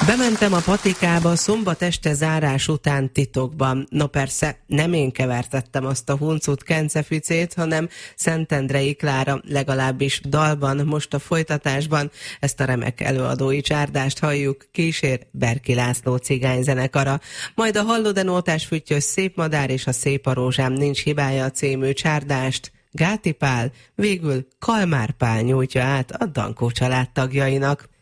Bementem a patikába szombat este zárás után titokban. No persze, nem én kevertettem azt a huncut kenceficét, hanem Szentendrei Klára, legalábbis dalban, most a folytatásban. Ezt a remek előadói csárdást halljuk, kísér Berki László cigányzenekara. Majd a Hallod-e Füttyös Szép madár és a Szép a rózsám nincs hibája című csárdást Gáti Pál, végül Kalmár Pál nyújtja át a Dankó család tagjainak.